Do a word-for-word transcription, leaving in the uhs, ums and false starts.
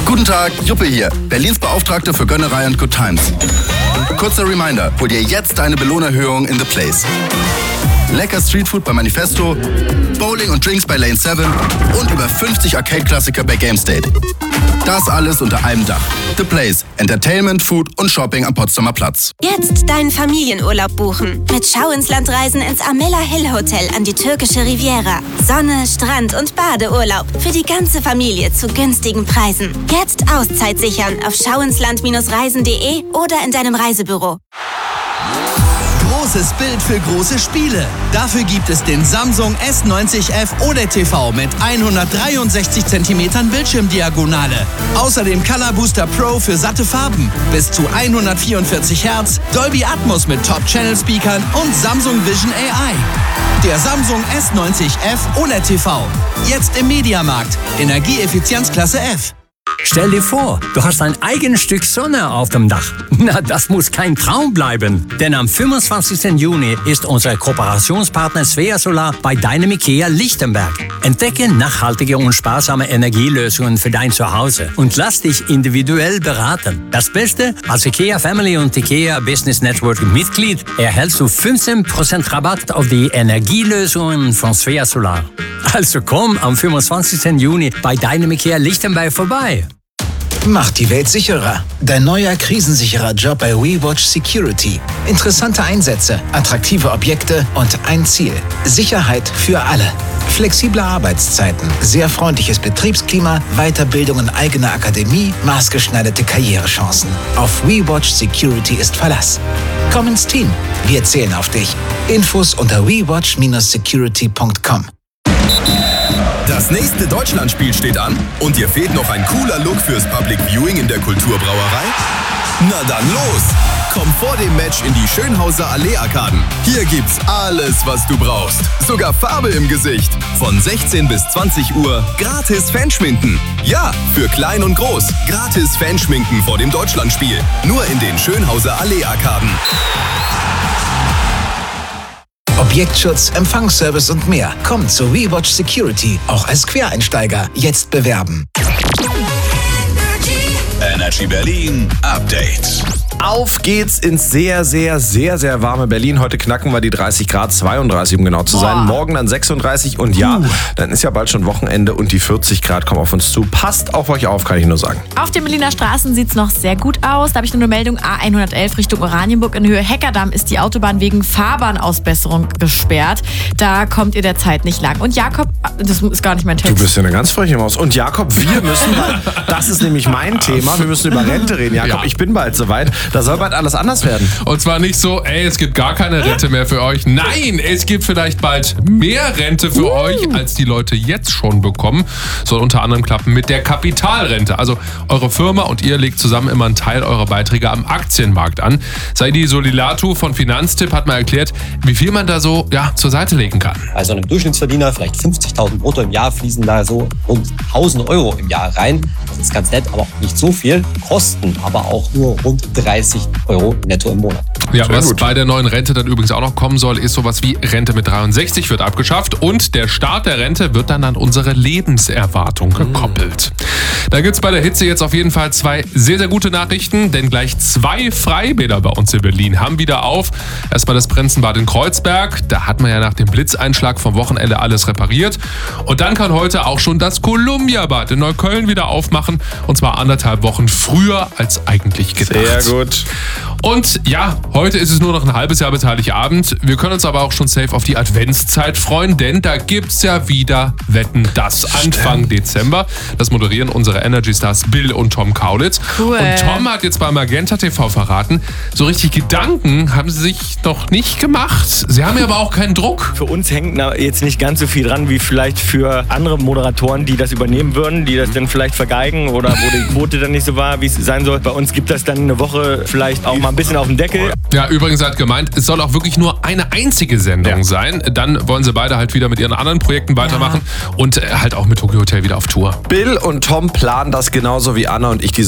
Guten Tag, Juppe hier, Berlins Beauftragte für Gönnerei und Good Times. Kurzer Reminder, hol dir jetzt deine Belohnerhöhung in The Place. Lecker Streetfood bei Manifesto, Bowling und Drinks bei Lane sieben und über fünfzig Arcade-Klassiker bei GameState. Das alles unter einem Dach. The Place. Entertainment, Food und Shopping am Potsdamer Platz. Jetzt deinen Familienurlaub buchen. Mit Schau ins Land reisen ins Amela Hill Hotel an die türkische Riviera. Sonne, Strand und Badeurlaub. Für die ganze Familie zu günstigen Preisen. Jetzt Auszeit sichern auf schauinsland reisen punkt de oder in deinem Reisebüro. Großes Bild für große Spiele. Dafür gibt es den Samsung S neunzig F O L E D T V mit hundertdreiundsechzig Zentimeter Bildschirmdiagonale. Außerdem Color Booster Pro für satte Farben. Bis zu hundertvierundvierzig Hertz, Dolby Atmos mit Top-Channel-Speakern und Samsung Vision A I. Der Samsung S neunzig F O L E D T V. Jetzt im Mediamarkt. Energieeffizienzklasse F. Stell dir vor, du hast ein eigenes Stück Sonne auf dem Dach. Na, das muss kein Traum bleiben. Denn am fünfundzwanzigsten Juni ist unser Kooperationspartner Svea Solar bei deinem IKEA Lichtenberg. Entdecke nachhaltige und sparsame Energielösungen für dein Zuhause und lass dich individuell beraten. Das Beste, als IKEA Family und IKEA Business Network Mitglied erhältst du fünfzehn Prozent Rabatt auf die Energielösungen von Svea Solar. Also komm am fünfundzwanzigsten Juni bei deinem IKEA Lichtenberg vorbei. Macht die Welt sicherer. Dein neuer krisensicherer Job bei WeWatch Security. Interessante Einsätze, attraktive Objekte und ein Ziel. Sicherheit für alle. Flexible Arbeitszeiten, sehr freundliches Betriebsklima, Weiterbildung in eigener Akademie, maßgeschneiderte Karrierechancen. Auf WeWatch Security ist Verlass. Komm ins Team. Wir zählen auf dich. Infos unter we watch dash security punkt com. Das nächste Deutschlandspiel steht an und dir fehlt noch ein cooler Look fürs Public Viewing in der Kulturbrauerei? Na dann los! Komm vor dem Match in die Schönhauser Allee-Arkaden. Hier gibt's alles, was du brauchst. Sogar Farbe im Gesicht. Von sechzehn bis zwanzig Uhr gratis Fanschminken. Ja, für klein und groß. Gratis Fanschminken vor dem Deutschlandspiel. Nur in den Schönhauser Allee-Arkaden. Objektschutz, Empfangsservice und mehr. Kommt zu WeWatch Security, auch als Quereinsteiger. Jetzt bewerben. Energy Berlin Update. Auf geht's ins sehr, sehr, sehr, sehr warme Berlin. Heute knacken wir die dreißig Grad, zweiunddreißig um genau zu sein. Boah. Morgen dann sechsunddreißig und ja, uh. dann ist ja bald schon Wochenende und die vierzig Grad kommen auf uns zu. Passt auf euch auf, kann ich nur sagen. Auf den Berliner Straßen sieht's noch sehr gut aus. Da habe ich nur eine Meldung. A hundertelf Richtung Oranienburg in Höhe Heckerdamm ist die Autobahn wegen Fahrbahnausbesserung gesperrt. Da kommt ihr derzeit nicht lang. Und Jakob, das ist gar nicht mein Text. Du bist ja eine ganz freche Maus. Und Jakob, wir müssen, das ist nämlich mein Thema, wir müssen über Rente reden. Jakob, ja. Ich bin bald soweit. Da soll bald alles anders werden. Und zwar nicht so, ey, es gibt gar keine Rente mehr für euch. Nein, es gibt vielleicht bald mehr Rente für uh. euch, als die Leute jetzt schon bekommen. Soll unter anderem klappen mit der Kapitalrente. Also eure Firma und ihr legt zusammen immer einen Teil eurer Beiträge am Aktienmarkt an. Saidi Solilatu von Finanztipp hat mal erklärt, wie viel man da so ja, zur Seite legen kann. Also einem Durchschnittsverdiener vielleicht fünfzigtausend brutto im Jahr fließen da so rund tausend Euro im Jahr rein. Das ist ganz nett, aber auch nicht so viel. Kosten aber auch nur rund dreißig Euro netto im Monat. Ja, was gut. Bei der neuen Rente dann übrigens auch noch kommen soll, ist sowas wie Rente mit dreiundsechzig wird abgeschafft und der Start der Rente wird dann an unsere Lebenserwartung gekoppelt. Mhm. Da gibt's bei der Hitze jetzt auf jeden Fall zwei sehr, sehr gute Nachrichten, denn gleich zwei Freibäder bei uns in Berlin haben wieder auf. Erstmal das Prinzenbad in Kreuzberg, da hat man ja nach dem Blitzeinschlag vom Wochenende alles repariert. Und dann kann heute auch schon das Columbia-Bad in Neukölln wieder aufmachen und zwar anderthalb Wochen früher als eigentlich gedacht. Sehr gut. Und ja, heute ist es nur noch ein halbes Jahr bis Heiligabend. Wir können uns aber auch schon safe auf die Adventszeit freuen, denn da gibt's ja wieder Wetten, das Anfang Stimmt. Dezember. Das moderieren unsere Energy Stars Bill und Tom Kaulitz. Cool. Und Tom hat jetzt bei Magenta T V verraten, so richtig Gedanken haben sie sich noch nicht gemacht. Sie haben ja aber auch keinen Druck. Für uns hängt jetzt nicht ganz so viel dran, wie vielleicht für andere Moderatoren, die das übernehmen würden, die das dann vielleicht vergeigen oder wo die Quote dann nicht so war, wie es sein soll. Bei uns gibt das dann eine Woche vielleicht auch mal ein bisschen auf den Deckel. Ja, übrigens hat gemeint, es soll auch wirklich nur eine einzige Sendung ja. sein. Dann wollen sie beide halt wieder mit ihren anderen Projekten weitermachen ja. und halt auch mit Tokyo Hotel wieder auf Tour. Bill und Tom planen das genauso wie Anna und ich die